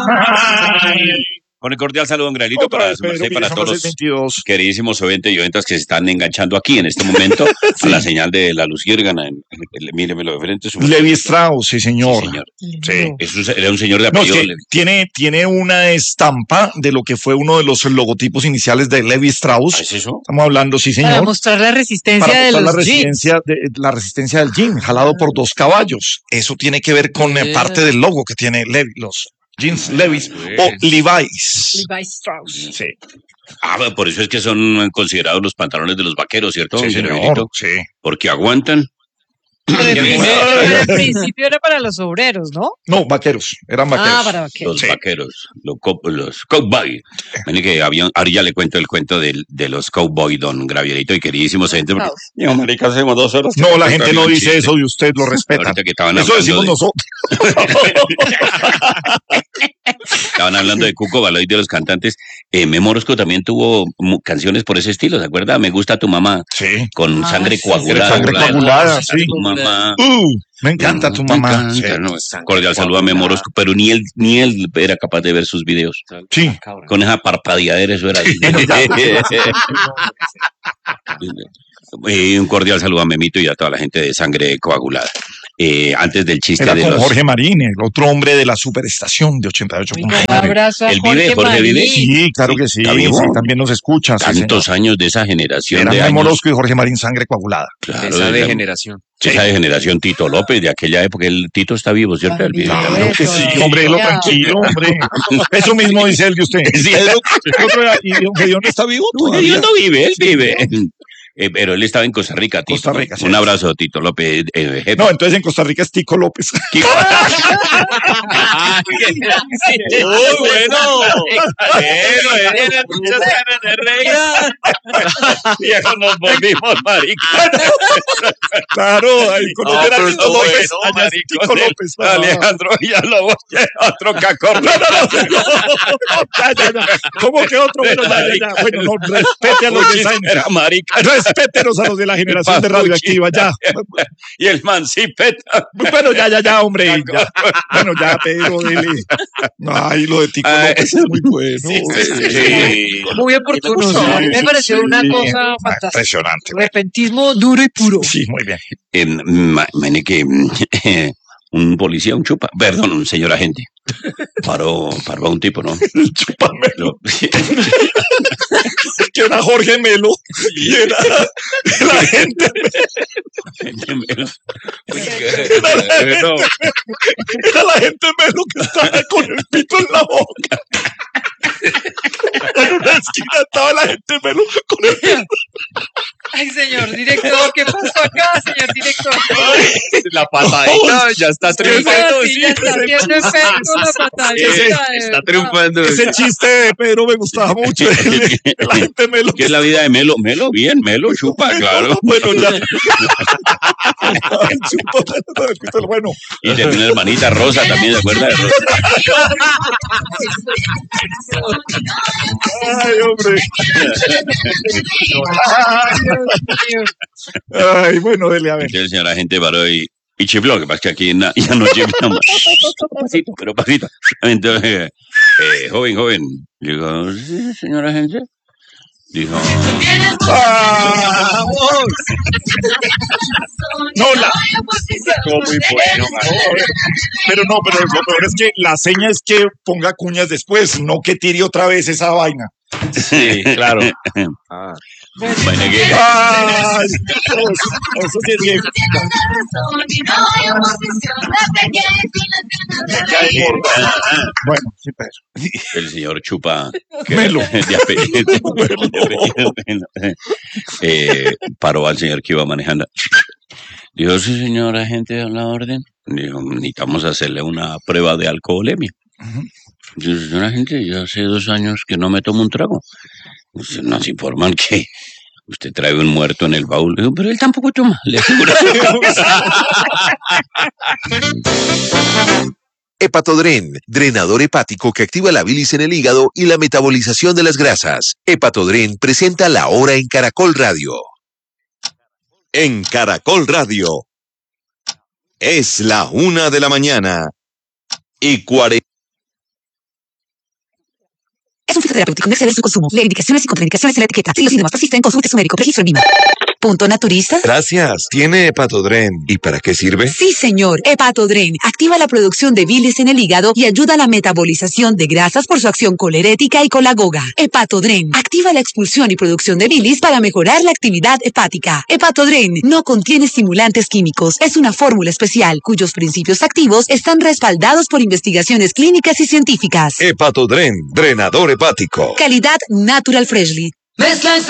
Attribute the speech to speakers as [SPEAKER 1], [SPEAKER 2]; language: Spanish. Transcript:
[SPEAKER 1] Con el cordial saludo, don Granito, para su merced, para todos los queridísimos oyentes y oyentas que se están enganchando aquí en este momento a la señal de la luciérgana. Míremelo de frente.
[SPEAKER 2] Levi Strauss, sí, señor.
[SPEAKER 1] Sí. Era un señor de apellido.
[SPEAKER 2] No, tiene una estampa de lo que fue uno de los logotipos iniciales de Levi Strauss.
[SPEAKER 1] ¿Es eso?
[SPEAKER 2] Estamos hablando, sí, señor.
[SPEAKER 3] Para mostrar la resistencia de los jeans.
[SPEAKER 2] La resistencia del jean, jalado por 2 caballos. Eso tiene que ver con parte del logo que tiene Levi, los jeans Levi's o Levi's.
[SPEAKER 3] Levi Strauss.
[SPEAKER 2] Sí.
[SPEAKER 1] Por eso es que son considerados los pantalones de los vaqueros, ¿cierto?
[SPEAKER 2] Sí, señor. Sí.
[SPEAKER 1] Porque aguantan.
[SPEAKER 3] Pero al principio era para los obreros, ¿no?
[SPEAKER 2] No, vaqueros. Eran vaqueros.
[SPEAKER 3] Para vaqueros.
[SPEAKER 1] Los vaqueros, los cowboy. Ven que ahora ya le cuento el cuento de los cowboy, don Gravierito y queridísimos gente. No, marica, hacemos 2 horas.
[SPEAKER 2] No, la gente no dice eso y usted lo respeta. Eso decimos nosotros.
[SPEAKER 1] Estaban hablando de Cuco Baloy, de los cantantes. Memo Orozco también tuvo canciones por ese estilo, ¿se acuerda? Me gusta tu mamá.
[SPEAKER 2] Sí.
[SPEAKER 1] Con sangre coagulada.
[SPEAKER 2] Sangre coagulada, sí.
[SPEAKER 1] Tu mamá.
[SPEAKER 2] Me encanta tu mamá.
[SPEAKER 1] Sí. Cordial saludo a Memo Orozco, pero ni él era capaz de ver sus videos.
[SPEAKER 2] Sí.
[SPEAKER 1] Con esa parpadeadera, eso era. Un cordial saludo a Memito y a toda la gente de sangre coagulada. Antes del chiste
[SPEAKER 2] era
[SPEAKER 1] de
[SPEAKER 2] con Jorge Marín, el otro hombre de la superestación de 88.9.
[SPEAKER 3] Un abrazo a
[SPEAKER 1] Jorge vive.
[SPEAKER 2] Sí, claro que sí. Sí, también nos escucha.
[SPEAKER 1] Tantos años de esa generación.
[SPEAKER 2] Era Memo Orozco y Jorge Marín, sangre coagulada.
[SPEAKER 1] Claro,
[SPEAKER 4] esa degeneración.
[SPEAKER 1] Esa degeneración, Tito López, de aquella época. El Tito está vivo, ¿cierto?
[SPEAKER 2] Claro que sí, hombre, tranquilo, hombre. Eso mismo dice él de usted. ¿Y don Gedeón está vivo todavía?
[SPEAKER 1] Gedeón no vive, él vive. Pero él estaba en Costa Rica, Tito.
[SPEAKER 2] Costa Rica, sí.
[SPEAKER 1] Un abrazo, Tito López.
[SPEAKER 2] No, entonces en Costa Rica es Tico López.
[SPEAKER 1] ¡Muy bueno! Muchas ganas de reír. Viejo, nos volvimos maricas.
[SPEAKER 2] Claro, ahí conocer a Tito López.
[SPEAKER 1] Allá es Tico López. Alejandro Villalobos, otro cacorro.
[SPEAKER 2] ¿Cómo que otro? Bueno, ya. Bueno, no, respete a los de esa
[SPEAKER 1] era marica.
[SPEAKER 2] Respétenos a los de la generación de Radioactiva, ya.
[SPEAKER 1] Y el mancipeta.
[SPEAKER 2] Bueno, ya, hombre. Ya. Bueno, ya, Pedro, dele. Ay, lo de Tico López es muy bueno.
[SPEAKER 1] Sí.
[SPEAKER 3] Muy oportuno.
[SPEAKER 2] Sí,
[SPEAKER 3] me pareció una cosa fantástica.
[SPEAKER 2] Impresionante.
[SPEAKER 3] Repentismo duro y puro.
[SPEAKER 2] Sí, muy bien.
[SPEAKER 1] Que un policía, un chupa, perdón, un señor agente, paró a un tipo, ¿no?
[SPEAKER 2] Chúpamelo. Que era Jorge Melo y era la gente Melo. Era la gente Melo que estaba con el pito en la boca. En una esquina estaba la gente Melo con el pito.
[SPEAKER 3] Ay, señor director, ¿qué pasó acá, señor director?
[SPEAKER 4] La patadita ya está triunfando.
[SPEAKER 3] Sí, ya está haciendo efecto la patadita.
[SPEAKER 4] Está triunfando.
[SPEAKER 2] Ese chiste de Pedro me gustaba mucho. La gente Melo.
[SPEAKER 1] ¿Qué es la vida de Melo? Melo, bien, Melo, chupa, claro.
[SPEAKER 2] Bueno, ya. Bueno.
[SPEAKER 1] Y tenía una hermanita Rosa también, ¿de acuerdo?
[SPEAKER 2] Ay, hombre. Ay, bueno, dele a ver.
[SPEAKER 1] El señor agente paró y chifló, que pasa que aquí ya no chiflamos. Pasito. Entonces, joven. Digo, sí, señor agente. Dijo,
[SPEAKER 2] ¡vamos! No, muy bueno. Pero lo peor es que la seña es que ponga cuñas después, no que tire otra vez esa vaina.
[SPEAKER 1] Sí, claro. Bueno,
[SPEAKER 2] eso sí es bien. Bueno, sí, Pedro.
[SPEAKER 1] El señor Chupa
[SPEAKER 2] Melo.
[SPEAKER 1] De apellido, paró al señor que iba manejando. Dijo, sí, señor agente, a la orden. Dijo, necesitamos hacerle una prueba de alcoholemia. Dijo, señor agente, yo hace 2 años que no me tomo un trago. Nos informan que usted trae un muerto en el baúl. Digo, pero él tampoco toma, le aseguro.
[SPEAKER 5] Hepatodren, drenador hepático que activa la bilis en el hígado y la metabolización de las grasas. Hepatodren presenta La Hora en Caracol Radio. En Caracol Radio. Es la 1:40 PM.
[SPEAKER 6] Es un fitoterapéutico. No exceder su consumo. Leer indicaciones y contraindicaciones en la etiqueta. Si los síntomas persisten, consulte su médico. Registro en Vima. ¿Punto naturista?
[SPEAKER 5] Gracias. ¿Tiene Hepatodren? ¿Y para qué sirve?
[SPEAKER 6] Sí, señor. Hepatodren activa la producción de bilis en el hígado y ayuda a la metabolización de grasas por su acción colerética y colagoga. Hepatodren activa la expulsión y producción de bilis para mejorar la actividad hepática. Hepatodren no contiene estimulantes químicos. Es una fórmula especial cuyos principios activos están respaldados por investigaciones clínicas y científicas.
[SPEAKER 5] Hepatodren, drenador hepático.
[SPEAKER 6] Calidad Natural Freshly.
[SPEAKER 7] Mezcla